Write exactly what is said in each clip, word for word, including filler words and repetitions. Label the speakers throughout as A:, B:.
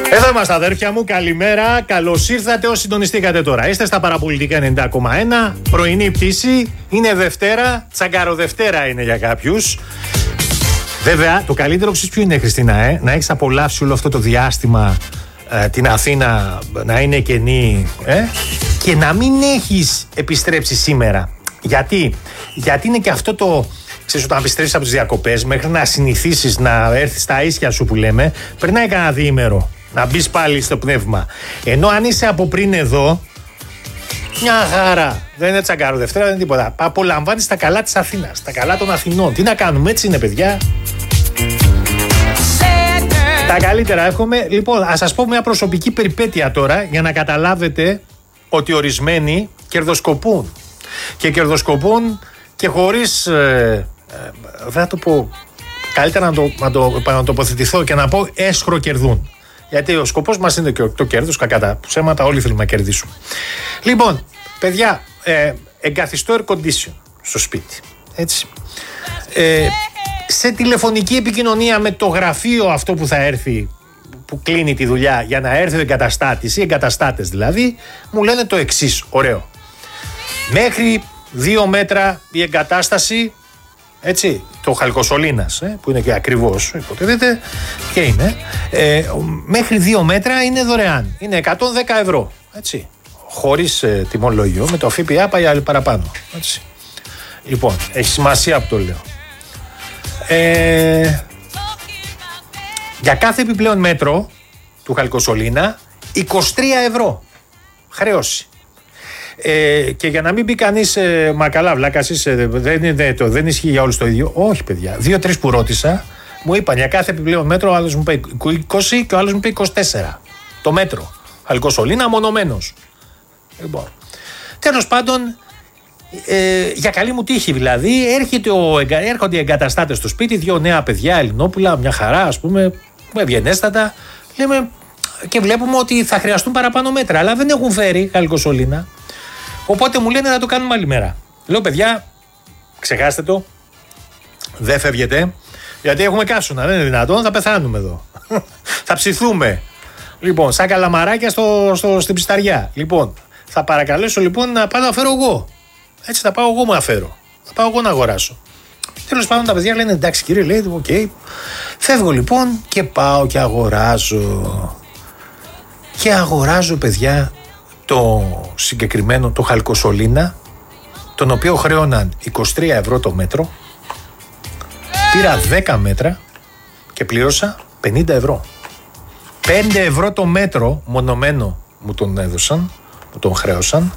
A: Εδώ είμαστε αδέρφια μου, καλημέρα, καλώς ήρθατε όσοι συντονιστήκατε τώρα. Είστε στα Παραπολιτικά ενενήντα κόμμα ένα, πρωινή πτήση, είναι Δευτέρα, τσαγκαροδευτέρα είναι για κάποιους. Βέβαια, το καλύτερο ξέρεις ποιο είναι, Χριστίνα, ε? να έχεις απολαύσει όλο αυτό το διάστημα ε, την Αθήνα να είναι κενή ε? και να μην έχεις επιστρέψει σήμερα. Γιατί, Γιατί είναι και αυτό το... Ξέρεις, όταν επιστρέψεις από τις διακοπές, μέχρι να συνηθίσεις να έρθεις στα ίσια σου που λέμε, περνάει κανένα διήμερο. Να μπεις πάλι στο πνεύμα. Ενώ αν είσαι από πριν εδώ, μια χαρά. Δεν είναι τσαγκάρο Δευτέρα, δεν είναι τίποτα. Απολαμβάνεις τα καλά της Αθήνας, τα καλά των Αθηνών. Τι να κάνουμε, έτσι είναι, παιδιά. Τα καλύτερα εύχομαι. Λοιπόν, ας σας πω μια προσωπική περιπέτεια τώρα, για να καταλάβετε ότι ορισμένοι κερδοσκοπούν. Και κερδοσκοπούν και χωρίς. Ε, ε, δεν θα το πω. Καλύτερα να το, να το επανατοποθετηθώ και να πω έσχρο κερδούν. Γιατί ο σκοπός μας είναι το κέρδος, κακά τα ψέματα, όλοι θέλουμε να κερδίσουμε. Λοιπόν, παιδιά, ε, εγκαθιστώ air condition στο σπίτι. Έτσι. Ε, σε τηλεφωνική επικοινωνία με το γραφείο αυτό που θα έρθει, που κλείνει τη δουλειά για να έρθει ο εγκαταστάτης, οι εγκαταστάτες δηλαδή, μου λένε το εξής, ωραίο. Μέχρι δύο μέτρα η εγκατάσταση, έτσι, το Χαλκοσολίνας, ε, που είναι και ακριβώς, υποτίθεται, και είναι, ε, μέχρι δύο μέτρα είναι δωρεάν, είναι εκατόν δέκα ευρώ, έτσι, χωρίς ε, τιμολόγιο, με το ΦΠΑ πάει άλλη παραπάνω, έτσι. Λοιπόν, έχει σημασία που το λέω. Ε, για κάθε επιπλέον μέτρο του Χαλκοσολίνα, είκοσι τρία ευρώ χρέωση. Ε, και για να μην πει κανείς, ε, μα καλά, βλάκα, εσείς, ε, δεν, είναι, το, δεν ισχύει για όλους το ίδιο. Όχι, παιδιά. Δύο-τρεις που ρώτησα, μου είπαν για κάθε επιπλέον μέτρο, ο άλλος μου είπε είκοσι και ο άλλος μου είπε είκοσι τέσσερα. Το μέτρο. Χαλκοσολίνα, μονομένος. Λοιπόν. Τέλος πάντων, ε, για καλή μου τύχη δηλαδή, έρχεται ο, έρχονται οι εγκαταστάτες στο σπίτι, δύο νέα παιδιά, Ελληνόπουλα, μια χαρά, ας πούμε, ευγενέστατα. Λέμε, και βλέπουμε ότι θα χρειαστούν παραπάνω μέτρα, αλλά δεν έχουν φέρει Χαλκοσολίνα. Οπότε μου λένε να το κάνουμε άλλη μέρα. Λέω, παιδιά, ξεχάστε το. Δεν φεύγετε. Γιατί έχουμε καύσωνα. Δεν είναι δυνατόν. Θα πεθάνουμε εδώ. Θα ψηθούμε. Λοιπόν, σαν καλαμαράκια στο, στο, στην ψισταριά. Λοιπόν, θα παρακαλέσω λοιπόν να πάω να φέρω εγώ. Έτσι θα πάω εγώ να φέρω. Θα πάω εγώ να αγοράσω. Τέλος πάντων τα παιδιά λένε εντάξει κύριε, λέει, οκ. Okay. Φεύγω λοιπόν και πάω και αγοράζω. Και αγοράζω, παιδιά, το συγκεκριμένο, το Χαλκοσολίνα, τον οποίο χρέωναν είκοσι τρία ευρώ το μέτρο. Πήρα δέκα μέτρα και πλήρωσα πενήντα ευρώ. πέντε ευρώ το μέτρο μονομένο μου τον έδωσαν, μου τον χρέωσαν.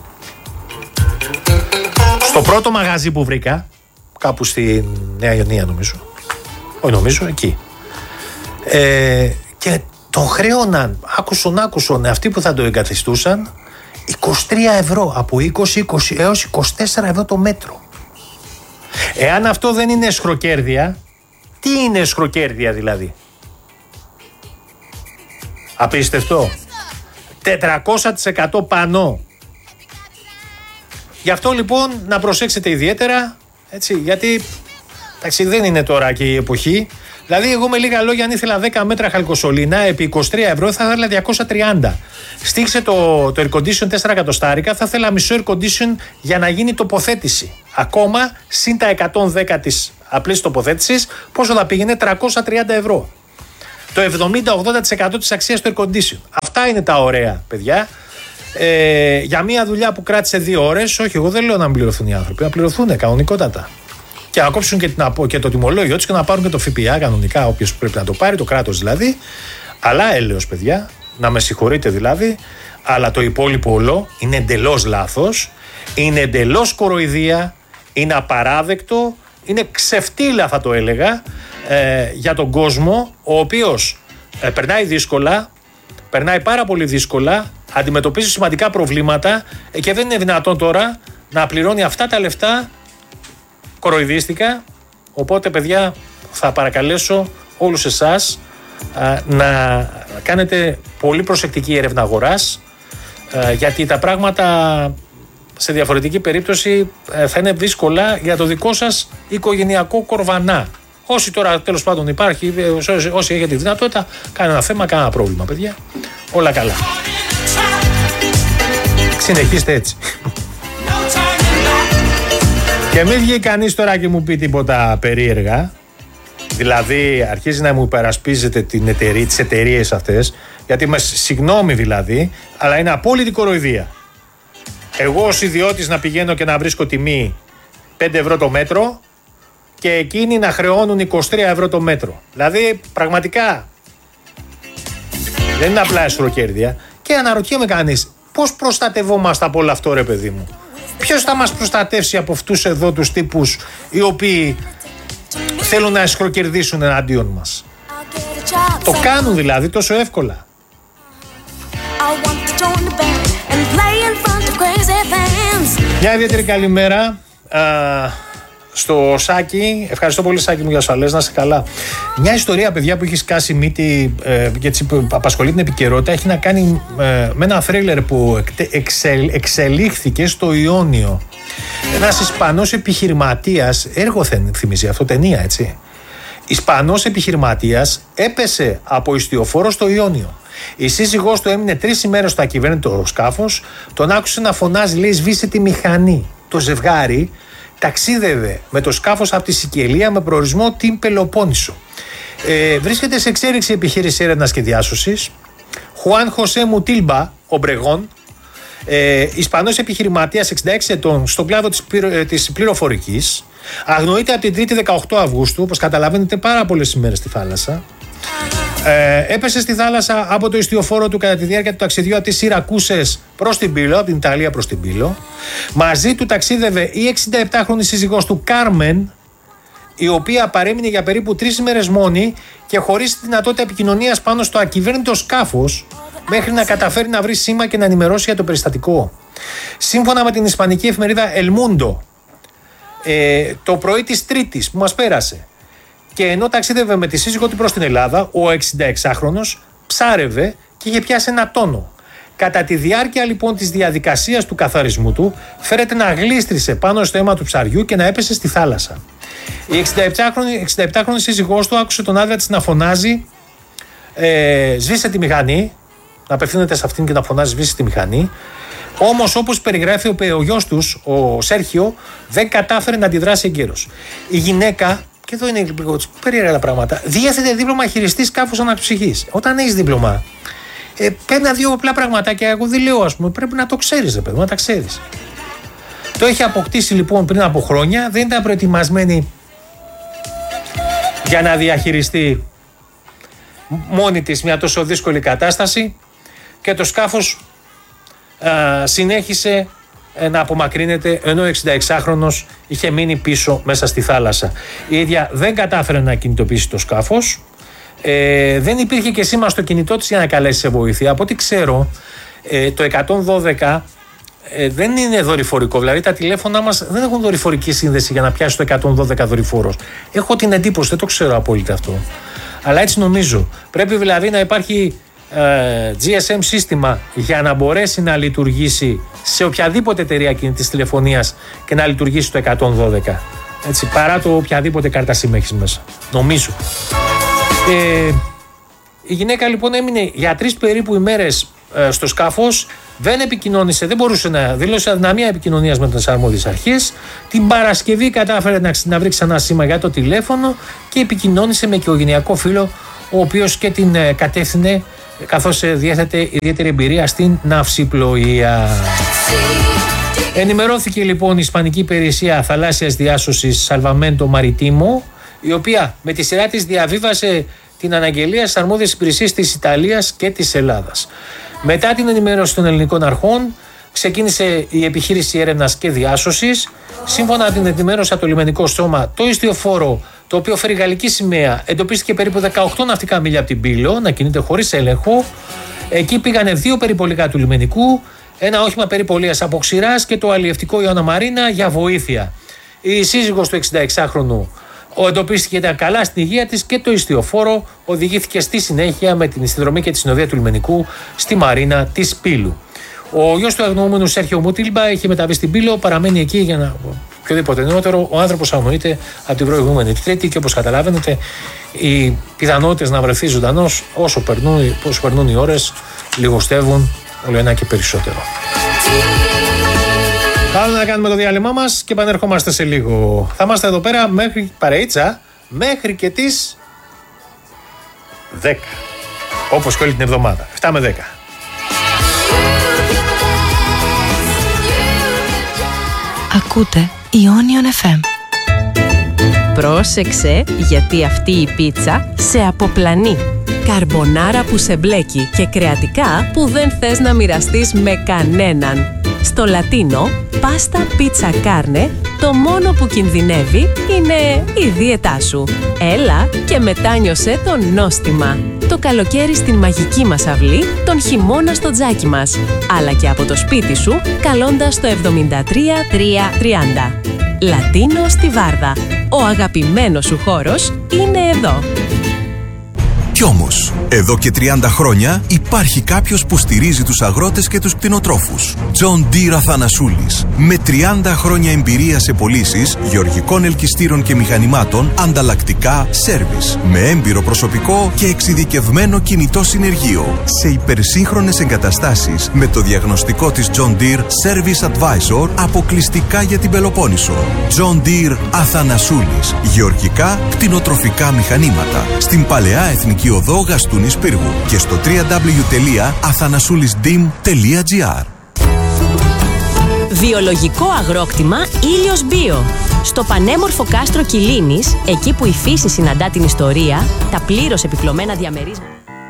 A: Στο πρώτο μαγαζί που βρήκα, κάπου στη Νέα Ιωνία νομίζω, όχι νομίζω, εκεί. Ε, και τον χρέωναν, άκουσον, άκουσον, αυτοί που θα το εγκαθιστούσαν, είκοσι τρία ευρώ, από είκοσι, είκοσι έως είκοσι τέσσερα ευρώ το μέτρο. Εάν αυτό δεν είναι εσχροκέρδεια, τι είναι εσχροκέρδεια δηλαδή? Απίστευτο. τετρακόσια τοις εκατό πάνω. Γι' αυτό λοιπόν να προσέξετε ιδιαίτερα, έτσι, γιατί εντάξει, δεν είναι τώρα και η εποχή. Δηλαδή, εγώ με λίγα λόγια, αν ήθελα δέκα μέτρα Χαλκοσολίνα επί είκοσι τρία ευρώ, θα ήθελα διακόσια τριάντα. Στήξε το, το air condition τέσσερα εκατοστάρικα, θα ήθελα μισό air condition για να γίνει τοποθέτηση. Ακόμα συν τα εκατόν δέκα της απλής τοποθέτησης, πόσο θα πήγαινε? τριακόσια τριάντα ευρώ. Το εβδομήντα με ογδόντα τοις εκατό της αξίας του air condition. Αυτά είναι τα ωραία, παιδιά. Ε, για μια δουλειά που κράτησε δύο ώρες, όχι, εγώ δεν λέω να μην πληρωθούν οι άνθρωποι, να πληρωθούν κανονικότατα. Και να κόψουν και, την, και το τιμολόγιο τους και να πάρουν και το ΦΠΑ κανονικά, όποιος πρέπει να το πάρει, το κράτος δηλαδή. Αλλά έλεος, παιδιά, να με συγχωρείτε δηλαδή, αλλά το υπόλοιπο όλο είναι εντελώς λάθος, είναι εντελώς κοροϊδία, είναι απαράδεκτο, είναι ξεφτύλα θα το έλεγα, ε, για τον κόσμο, ο οποίος ε, περνάει δύσκολα, περνάει πάρα πολύ δύσκολα, αντιμετωπίζει σημαντικά προβλήματα ε, και δεν είναι δυνατόν τώρα να πληρώνει αυτά τα λεφτά. Κοροϊδίστηκα, οπότε παιδιά θα παρακαλέσω όλους εσάς α, να κάνετε πολύ προσεκτική έρευνα αγοράς, α, γιατί τα πράγματα σε διαφορετική περίπτωση α, θα είναι δύσκολα για το δικό σας οικογενειακό κορβανά, Όσοι τώρα τέλος πάντων υπάρχει, όσοι, όσοι έχετε τη δυνατότητα, κανένα θέμα, κανένα πρόβλημα, παιδιά. Όλα καλά. Συνεχίστε έτσι. Και μην βγει κανείς τώρα και μου πει τίποτα περίεργα. Δηλαδή αρχίζει να μου υπερασπίζεται την εταιρεία, τις εταιρείες αυτές, γιατί με συγγνώμη δηλαδή, αλλά είναι απόλυτη κοροϊδία. Εγώ ως ιδιώτης να πηγαίνω και να βρίσκω τιμή πέντε ευρώ το μέτρο και εκείνοι να χρεώνουν είκοσι τρία ευρώ το μέτρο. Δηλαδή πραγματικά δεν είναι απλά εσωροκέρδια. Και αναρωτιέμαι κανείς, πώς προστατευόμαστε από όλο αυτό, ρε παιδί μου? Ποιος θα μας προστατεύσει από αυτούς εδώ τους τύπους οι οποίοι θέλουν να εσχροκερδίσουν εναντίον μας? Το κάνουν δηλαδή τόσο εύκολα. Μια ιδιαίτερη καλημέρα α, στο Σάκη. Ευχαριστώ πολύ, Σάκη μου, για ασφαλές, να είσαι καλά. Μια ιστορία, παιδιά, που έχει σκάσει μύτη ε, και απασχολεί την επικαιρότητα, έχει να κάνει ε, με ένα θρίλερ που εξελ, εξελίχθηκε στο Ιόνιο. Ένας Ισπανός επιχειρηματίας, έργο θυμίζει αυτό, ταινία, έτσι. Ισπανός επιχειρηματίας έπεσε από ιστιοφόρο στο Ιόνιο. Η σύζυγός του έμεινε τρεις ημέρες στο ακυβέρνητο σκάφος, τον άκουσε να φωνάζει, λέει, σβήσε τη μηχανή. Το ζευγάρι ταξίδευε με το σκάφος από τη Σικελία με προορισμό την Πελοπόννησο. Ε, βρίσκεται σε εξέλιξη επιχείρηση έρευνας και διάσωσης. Χουάν Χωσέ Μουτίλμπα Ομπρεγόν, ε, Ισπανός επιχειρηματίας εξήντα έξι ετών στον κλάδο της, πληρο, της πληροφορικής, αγνοείται από την Τρίτη δεκαοκτώ Αυγούστου, όπως καταλαβαίνετε, πάρα πολλές ημέρες στη θάλασσα. Ε, έπεσε στη θάλασσα από το ιστιοφόρο του κατά τη διάρκεια του ταξιδιού από τις Σιρακούσες προς την Πύλο, από την Ιταλία προς την Πύλο. Μαζί του ταξίδευε η εξηνταεπτάχρονη σύζυγός του Κάρμεν, η οποία παρέμεινε για περίπου τρεις ημέρες μόνη και χωρίς δυνατότητα επικοινωνίας πάνω στο ακυβέρνητο σκάφος, μέχρι να καταφέρει να βρει σήμα και να ενημερώσει για το περιστατικό. Σύμφωνα με την ισπανική εφημερίδα El Mundo, ε, το πρωί της Τρίτης που μας πέρασε, και ενώ ταξίδευε με τη σύζυγό του προς την Ελλάδα, ο εξηνταεξάχρονος ψάρευε και είχε πιάσει ένα τόνο. Κατά τη διάρκεια λοιπόν της διαδικασίας του καθαρισμού του, φέρεται να γλίστρισε πάνω στο αίμα του ψαριού και να έπεσε στη θάλασσα. Η εξηνταεπτάχρονη σύζυγός του άκουσε τον άντρα της να φωνάζει, ε, σβήσε τη μηχανή, να απευθύνεται σε αυτήν και να φωνάζει, σβήσε τη μηχανή. Όμως, όπως περιγράφει ο, ο γιος τους, ο Σέρχιο, δεν κατάφερε να αντιδράσει εγκαίρως. Η γυναίκα, και εδώ είναι λίγο περίεργα τα πράγματα, διέθετε δίπλωμα χειριστή σκάφους αναψυχής. Όταν έχεις δίπλωμα, ε, παίρνει δύο απλά πραγματάκια. Εγώ δεν λέω, ας πούμε, πρέπει να το ξέρεις, ρε παιδί, να τα ξέρεις. Το έχει αποκτήσει λοιπόν πριν από χρόνια, δεν ήταν προετοιμασμένη για να διαχειριστεί μόνη της μια τόσο δύσκολη κατάσταση και το σκάφος α, συνέχισε να απομακρύνεται, ενώ ο εξηνταεξάχρονος είχε μείνει πίσω μέσα στη θάλασσα. Η ίδια δεν κατάφερε να κινητοποιήσει το σκάφος. Ε, δεν υπήρχε και σήμα στο κινητό της για να καλέσει σε βοήθεια. Από ό,τι ξέρω, ε, το εκατόν δώδεκα ε, δεν είναι δορυφορικό. Δηλαδή τα τηλέφωνά μας δεν έχουν δορυφορική σύνδεση για να πιάσει το εκατόν δώδεκα δορυφόρος. Έχω την εντύπωση, δεν το ξέρω απόλυτα αυτό. Αλλά έτσι νομίζω. Πρέπει δηλαδή να υπάρχει ε, τζι ες εμ σύστημα για να μπορέσει να λειτουργήσει σε οποιαδήποτε εταιρεία κινητής τηλεφωνίας και να λειτουργήσει το εκατόν δώδεκα. Έτσι, παρά το οποιαδήποτε κάρτα SIM έχεις μέσα. Νομίζω. Ε, η γυναίκα λοιπόν έμεινε για τρεις περίπου ημέρες ε, στο σκάφος, δεν επικοινώνησε, δεν μπορούσε να δήλωσε αδυναμία επικοινωνίας με τις αρμόδιες αρχές. Την Παρασκευή κατάφερε να, να βρει ξανά σήμα για το τηλέφωνο και επικοινώνησε με οικογενειακό φίλο, ο οποίος και την ε, κατεύθυνε, καθώς ε, διέθετε ιδιαίτερη εμπειρία στην ναυσιπλοεία. Ενημερώθηκε λοιπόν η Ισπανική Υπηρεσία Θαλάσσιας Διάσωσης Σαλβαμέντο Μαριτίμο, η οποία με τη σειρά της διαβίβασε την αναγγελία στις αρμόδιες υπηρεσίες της Ιταλίας και της Ελλάδας. Μετά την ενημέρωση των ελληνικών αρχών, ξεκίνησε η επιχείρηση έρευνας και διάσωσης. Σύμφωνα με την ενημέρωση από το λιμενικό σώμα, το ιστιοφόρο, το οποίο φέρει γαλλική σημαία, εντοπίστηκε περίπου δεκαοκτώ ναυτικά μίλια από την Πύλο, να κινείται χωρίς έλεγχο. Εκεί πήγανε δύο περιπολικά του λιμενικού, ένα όχημα περιπολίας από ξηράς και το αλλιευτικό Ιωάννα Μαρίνα για βοήθεια. Η σύζυγος του εξηνταεξάχρονου ο εντοπίστηκε, ήταν καλά στην υγεία της και το ιστιοφόρο οδηγήθηκε στη συνέχεια με την συνδρομή και τη συνοδεία του λιμενικού στη Μαρίνα της Πύλου. Ο γιος του αγνοούμενου Σέρχιο Μουτίλμπα είχε μεταβεί στην Πύλο, παραμένει εκεί για να οποιοδήποτε νεότερο, ο άνθρωπος αγνοείται από την προηγούμενη Τρίτη και όπως καταλαβαίνετε, οι πιθανότητες να βρεθεί ζωντανός όσο περνούν, όσο περνούν οι ώρες λιγοστεύουν όλο ένα και περισσότερο. Πάμε να κάνουμε το διάλειμμα μας και επανερχόμαστε σε λίγο. Θα είμαστε εδώ πέρα μέχρι παρεΐτσα, μέχρι και τις δέκα. Όπως και όλη την εβδομάδα. εφτά με δέκα.
B: Ακούτε Ionion εφ εμ.
C: Πρόσεξε, γιατί αυτή η πίτσα σε αποπλανεί. Καρμπονάρα που σε μπλέκει και κρεατικά που δεν θες να μοιραστείς με κανέναν. Στο Λατίνο, πάστα πίτσα κάρνε, το μόνο που κινδυνεύει είναι η δίαιτά σου. Έλα και μετάνιωσε το νόστιμα. Το καλοκαίρι στην μαγική μας αυλή, τον χειμώνα στο τζάκι μας. Αλλά και από το σπίτι σου, καλώντας το εβδομήντα τρία τριακόσια τριάντα. Λατίνο στη Βάρδα. Ο αγαπημένος σου χώρος είναι εδώ.
D: Κι όμως, εδώ και τριάντα χρόνια υπάρχει κάποιος που στηρίζει τους αγρότες και τους κτηνοτρόφους. John Deere Αθανασούλης. Με τριάντα χρόνια εμπειρία σε πωλήσεις γεωργικών ελκυστήρων και μηχανημάτων, ανταλλακτικά, σέρβις. Με έμπειρο προσωπικό και εξειδικευμένο κινητό συνεργείο. Σε υπερσύγχρονες εγκαταστάσεις με το διαγνωστικό της John Deere Service Advisor αποκλειστικά για την Πελοπόννησο. John Deere Αθανασούλης. Γεωργικά, κτηνοτροφικά μηχανήματα. Στην Παλαιά Εθνική Οδό Γαστούνης Πύργου και στο double-u double-u double-u τελεία αθανασούλισdim τελεία gr.
C: Βιολογικό αγρόκτημα Ήλιος Μπίο. Στο πανέμορφο κάστρο Κιλίνης, εκεί που η φύση συναντά την ιστορία, τα πλήρως επιπλωμένα διαμερίσματα.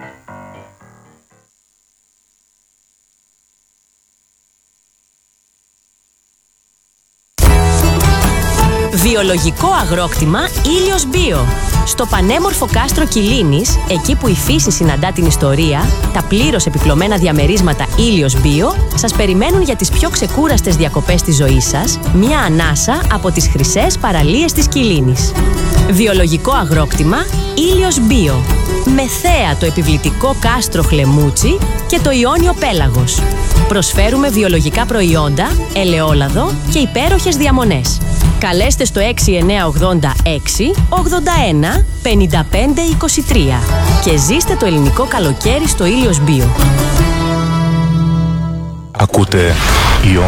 C: Βιολογικό αγρόκτημα Ήλιος Μπίο. Στο πανέμορφο κάστρο Κιλίνης, εκεί που η φύση συναντά την ιστορία, τα πλήρως επιπλωμένα διαμερίσματα Ήλιος Μπίο σας περιμένουν για τις πιο ξεκούραστες διακοπές της ζωής σας, μια ανάσα από τις χρυσές παραλίες της Κιλίνης. Βιολογικό αγρόκτημα Ήλιος Μπίο. Με θέα το επιβλητικό κάστρο Χλεμούτσι και το Ιόνιο Πέλαγος. Προσφέρουμε βιολογικά προϊόντα, ελαιόλαδο και υπέροχες διαμονές. Καλέστε στο έξι εννιά ογδόντα έξι ογδόντα ένα πενήντα πέντε είκοσι τρία και ζήστε το ελληνικό καλοκαίρι στο Ήλιος Μπίο.
E: Ακούτε Ionion